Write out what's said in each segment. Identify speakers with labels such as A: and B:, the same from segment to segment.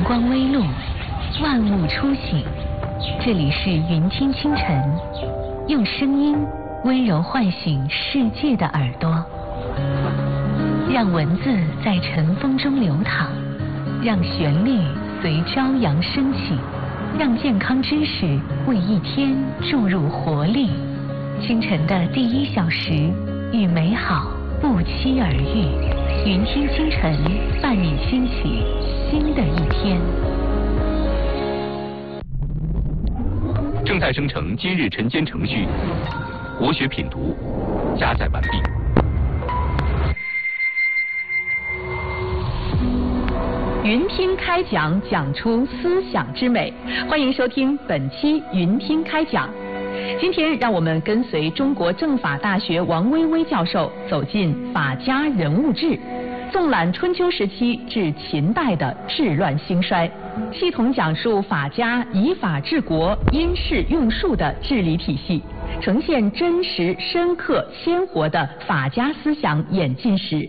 A: 光微露，万物初醒。这里是云听清晨，用声音温柔唤醒世界的耳朵，让文字在晨风中流淌，让旋律随朝阳升起，让健康知识为一天注入活力。清晨的第1小时，与美好不期而遇。云听清晨，伴你兴起新的一天。
B: 正在生成今日晨间程序，国学品读加载完毕。
C: 云听开讲，讲出思想之美。欢迎收听本期云听开讲。今天让我们跟随中国政法大学王薇薇教授走进法家人物志，纵览春秋时期至秦代的治乱兴衰，系统讲述法家以法治国、因势用术的治理体系，呈现真实、深刻、鲜活的法家思想演进史。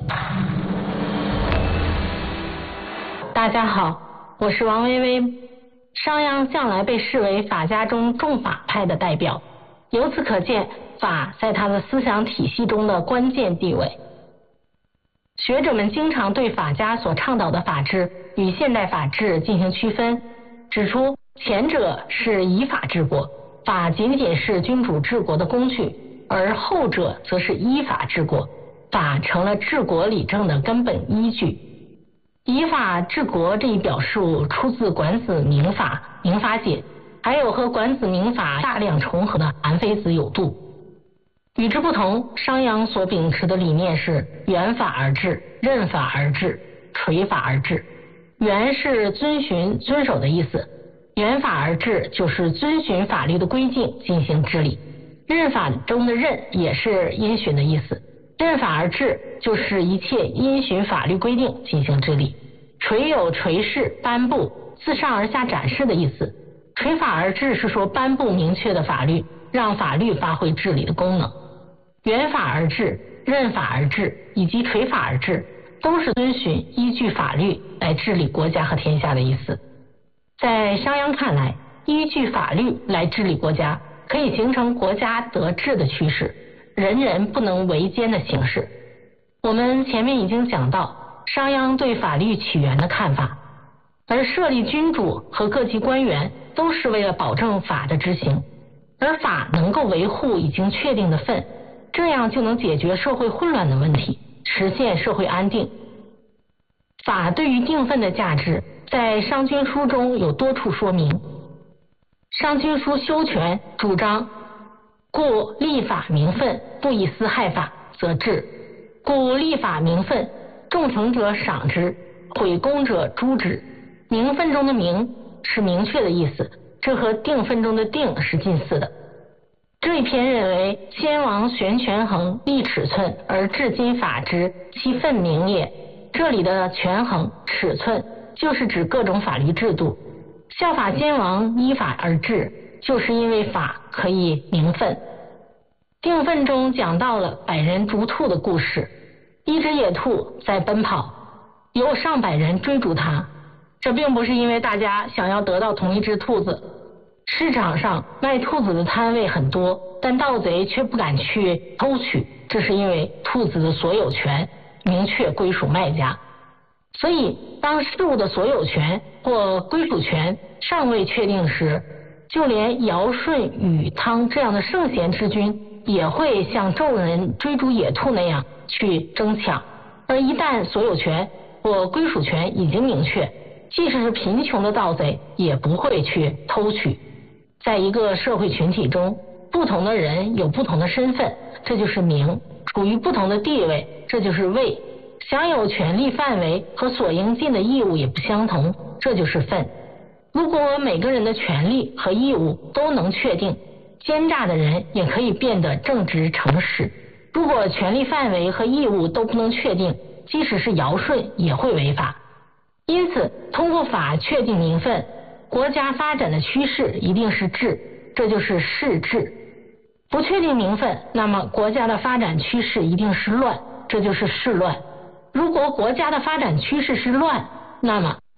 D: 大家好，我是王薇薇。商鞅向来被视为法家中重法派的代表，由此可见法在他的思想体系中的关键地位。学者们经常对法家所倡导的法治与现代法治进行区分，指出前者是以法治国，法仅仅是君主治国的工具，而后者则是依法治国，法成了治国理政的根本依据。以法治国这一表述出自管子民法、民法解，还有和管子民法大量重合的韩非子有度。与之不同，商鞅所秉持的理念是原法而治、任法而治、垂法而治。原是遵循、遵守的意思，原法而治就是遵循法律的规定进行治理。任法中的任也是因循的意思，任法而治就是一切因循法律规定进行治理。垂有垂示、颁布、自上而下展示的意思。垂法而治是说颁布明确的法律，让法律发挥治理的功能。原法而治、任法而治以及垂法而治都是遵循依据法律来治理国家和天下的意思。在商鞅看来，依据法律来治理国家可以形成国家得治的趋势，人人不能为奸的形式。我们前面已经讲到商鞅对法律起源的看法，而设立君主和各级官员都是为了保证法的执行，而法能够维护已经确定的分，这样就能解决社会混乱的问题，实现社会安定。法对于定分的价值在商君书中有多处说明。商君书修权主张，故立法明分，不以私害法，则治。故立法明分，重成者赏之，毁功者诛之。明分中的明是明确的意思，这和定分中的定是近似的。这一篇认为，先王悬权衡，立尺寸，而至今法之，其分明也。这里的权衡、尺寸就是指各种法律制度。效法先王依法而治，就是因为法可以明分。定分中讲到了百人逐兔的故事，一只野兔在奔跑，有上百人追逐它。这并不是因为大家想要得到同一只兔子，市场上卖兔子的摊位很多，但盗贼却不敢去偷取，这是因为兔子的所有权明确归属卖家。所以当事物的所有权或归属权尚未确定时，就连尧舜禹汤这样的圣贤之君也会像众人追逐野兔那样去争抢。而一旦所有权或归属权已经明确，即使是贫穷的盗贼也不会去偷取。在一个社会群体中，不同的人有不同的身份，这就是名；处于不同的地位，这就是位；享有权利范围和所应尽的义务也不相同，这就是分。如果每个人的权利和义务都能确定，奸诈的人也可以变得正直诚实。如果权利范围和义务都不能确定，即使是尧舜也会违法。因此，通过法确定名分，国家发展的趋势一定是治，这就是世治。不确定名分，那么国家的发展趋势一定是乱，这就是世乱。如果国家的发展趋势是乱，那么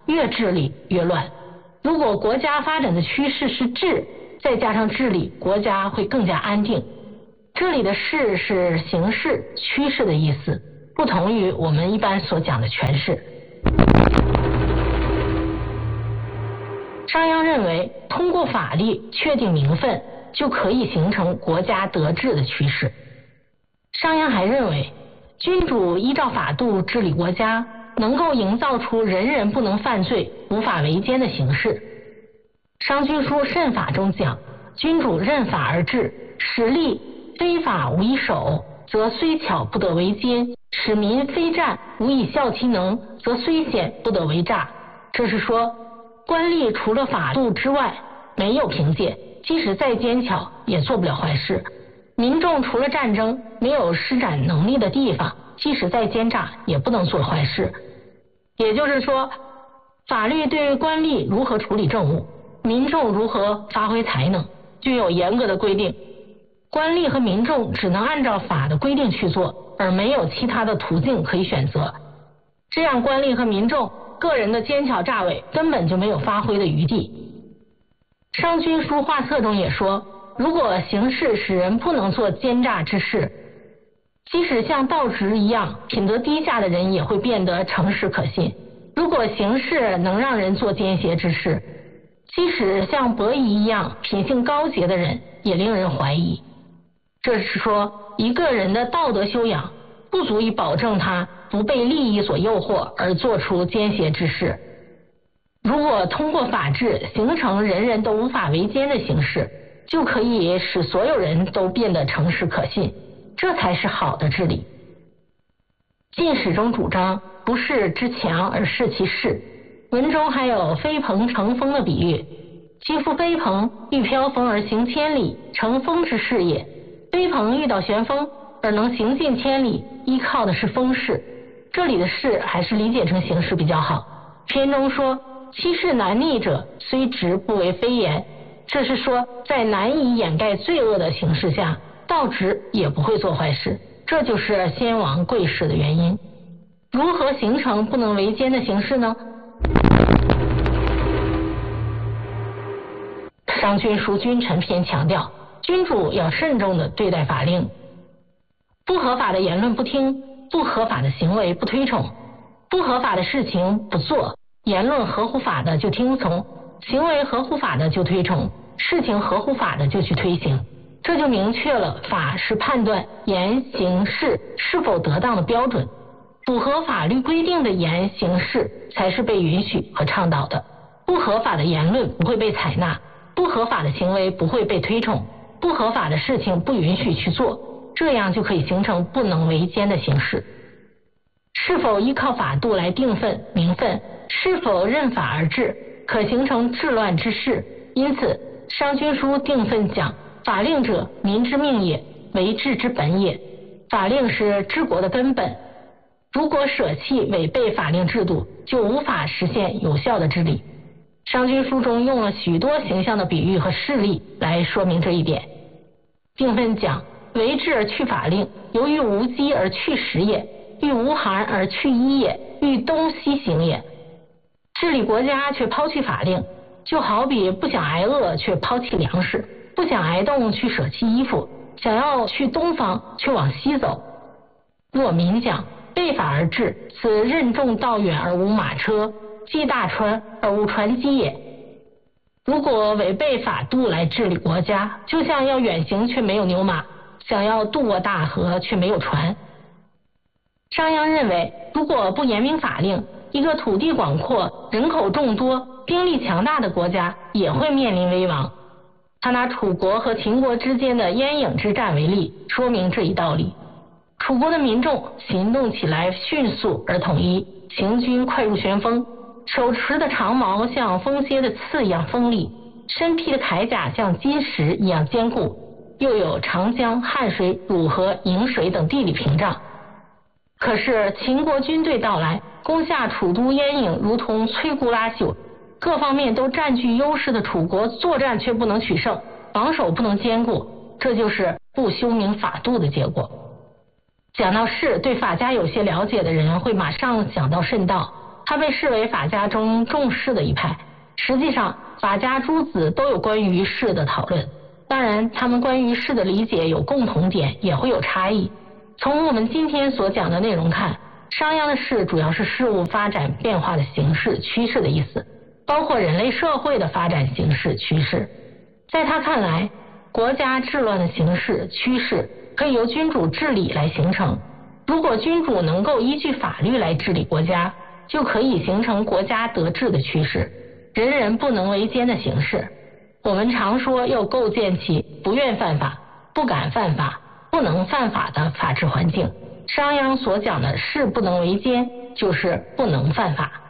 D: 越治理越乱。如果国家发展的趋势是治，再加上治理，国家会更加安定。这里的势是形势、趋势的意思，不同于我们一般所讲的权势。商鞅认为，通过法律确定名分，就可以形成国家德治的趋势。商鞅还认为，君主依照法度治理国家，能够营造出人人不能犯罪、无法为奸的形势。商君书慎法中讲，君主任法而治，使吏非法无以守，则虽巧不得为奸；使民非战无以效其能，则虽险不得为诈。这是说，官吏除了法度之外，没有凭借，即使再奸巧也做不了坏事；民众除了战争，没有施展能力的地方，即使再奸诈也不能做坏事。也就是说，法律对官吏如何处理政务，民众如何发挥才能，均有严格的规定。官吏和民众只能按照法的规定去做，而没有其他的途径可以选择。这样官吏和民众个人的奸巧诈伪根本就没有发挥的余地。商君书画册中也说，如果形势使人不能做奸诈之事，即使像道直一样品德低下的人也会变得诚实可信；如果形势能让人做奸邪之事，即使像伯夷一样品性高洁的人也令人怀疑。这是说，一个人的道德修养不足以保证他不被利益所诱惑而做出奸邪之事。如果通过法治形成人人都无法为奸的形势，就可以使所有人都变得诚实可信，这才是好的治理。晋史中主张不事之强而视其势，文中还有飞蓬乘风的比喻，其夫飞蓬欲飘风而行千里，乘风之势也。飞蓬遇到旋风而能行进千里，依靠的是风势。这里的势还是理解成形势比较好。篇中说，欺世难逆者虽直不为非言，这是说在难以掩盖罪恶的形势下，道直也不会做坏事，这就是先王贵势的原因。如何形成不能为奸的形势呢？商君书君臣篇强调，君主要慎重地对待法令，不合法的言论不听，不合法的行为不推崇，不合法的事情不做，言论合乎法的就听从，行为合乎法的就推崇，事情合乎法的就去推行。这就明确了法是判断言行事是否得当的标准，符合法律规定的言行事才是被允许和倡导的，不合法的言论不会被采纳，不合法的行为不会被推崇，不合法的事情不允许去做，这样就可以形成不能为奸的形式。是否依靠法度来定分名分，是否任法而治，可形成治乱之势。因此商君书定分讲，法令者，民之命也，为治之本也。法令是治国的根本，如果舍弃违背法令制度，就无法实现有效的治理。商君书中用了许多形象的比喻和事例来说明这一点。定分讲，为治而去法令，由于无饥而去食也，欲无寒而去衣也，欲东西行也。治理国家却抛弃法令，就好比不想挨饿却抛弃粮食，不想挨冻去舍弃衣服，想要去东方却往西走。若民讲，背法而治，此任重道远而无马车，击大川而无船机也。如果违背法度来治理国家，就像要远行却没有牛马，想要渡过大河却没有船。商鞅认为，如果不严明法令，一个土地广阔、人口众多、兵力强大的国家也会面临危亡。他拿楚国和秦国之间的鄢郢之战为例，说明这一道理。楚国的民众行动起来迅速而统一，行军快如旋风，手持的长矛像锋蝎的刺一样锋利，身披的铠甲像金石一样坚固，又有长江、汉水、汝河、颍水等地理屏障。可是秦国军队到来，攻下楚都鄢郢如同摧枯拉朽，各方面都占据优势的楚国作战却不能取胜，防守不能坚固，这就是不修明法度的结果。讲到士，对法家有些了解的人会马上想到慎道， 他被视为法家中重士的一派。实际上，法家诸子都有关于士的讨论，当然他们关于士的理解有共同点，也会有差异。从我们今天所讲的内容看，商鞅的士主要是事物发展变化的形式趋势的意思，包括人类社会的发展形式趋势。在他看来，国家治乱的形式趋势可以由君主治理来形成，如果君主能够依据法律来治理国家，就可以形成国家得治的趋势，人人不能为奸的形式。我们常说要构建起不愿犯法、不敢犯法、不能犯法的法治环境。商鞅所讲的士不能为奸，就是不能犯法。